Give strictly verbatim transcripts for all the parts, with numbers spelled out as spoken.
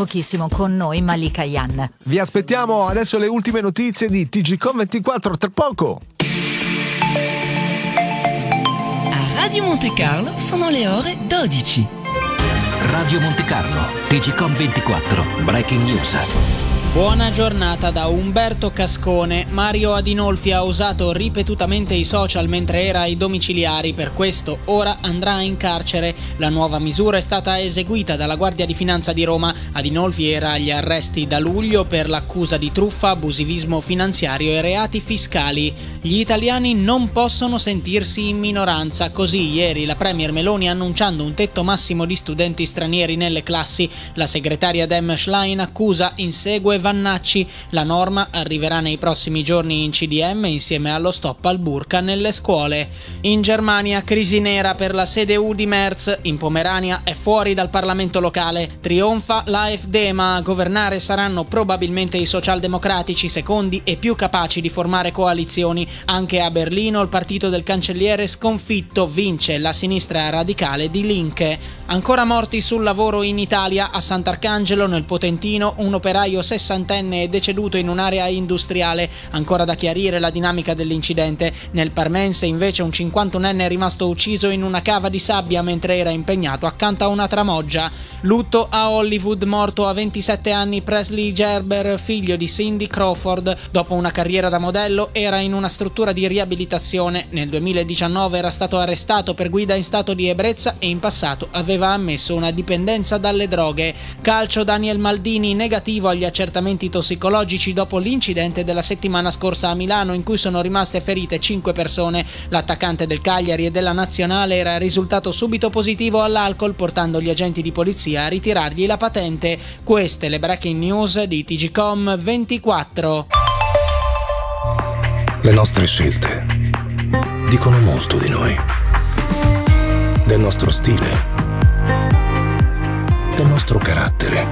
pochissimo con noi Malika Yan. Vi aspettiamo adesso le ultime notizie di T G Com ventiquattro, tra poco. A Radio Monte Carlo sono le ore dodici. Radio Monte Carlo, T G Com ventiquattro, Breaking News. Buona giornata da Umberto Cascone. Mario Adinolfi ha usato ripetutamente i social mentre era ai domiciliari, per questo ora andrà in carcere. La nuova misura è stata eseguita dalla Guardia di Finanza di Roma. Adinolfi era agli arresti da luglio per l'accusa di truffa, abusivismo finanziario e reati fiscali. Gli italiani non possono sentirsi in minoranza, così ieri la Premier Meloni annunciando un tetto massimo di studenti stranieri nelle classi. La segretaria Dem Schlein accusa, insegue Vannacci. La norma arriverà nei prossimi giorni in C D M insieme allo stop al burka nelle scuole. In Germania crisi nera per la C D U di Merz. In Pomerania è fuori dal Parlamento locale. Trionfa l'A F D, ma a governare saranno probabilmente i socialdemocratici, secondi e più capaci di formare coalizioni. Anche a Berlino il partito del cancelliere sconfitto vince la sinistra radicale di Linke. Ancora morti sul lavoro in Italia. A Sant'Arcangelo nel Potentino un operaio sessantenne è deceduto in un'area industriale. Ancora da chiarire la dinamica dell'incidente. Nel Parmense invece un cinquantunenne è rimasto ucciso in una cava di sabbia mentre era impegnato accanto a una tramoggia. Lutto a Hollywood, morto a ventisette anni Presley Gerber, figlio di Cindy Crawford. Dopo una carriera da modello era in una struttura di riabilitazione. Nel duemiladiciannove era stato arrestato per guida in stato di ebbrezza e in passato aveva ammesso una dipendenza dalle droghe. Calcio, Daniel Maldini negativo agli accertamenti tossicologici dopo l'incidente della settimana scorsa a Milano in cui sono rimaste ferite cinque persone. L'attaccante del Cagliari e della Nazionale era risultato subito positivo all'alcol, portando gli agenti di polizia a ritirargli la patente. Queste le breaking news di T G Com ventiquattro. Le nostre scelte dicono molto di noi, del nostro stile, del nostro carattere,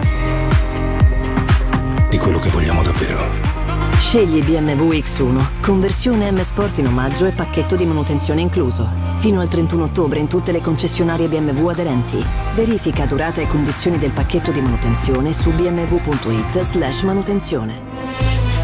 di quello che vogliamo davvero. Scegli B M W X uno, conversione M Sport in omaggio e pacchetto di manutenzione incluso. Fino al trentuno ottobre in tutte le concessionarie B M W aderenti. Verifica durata e condizioni del pacchetto di manutenzione su bmw punto it slash manutenzione.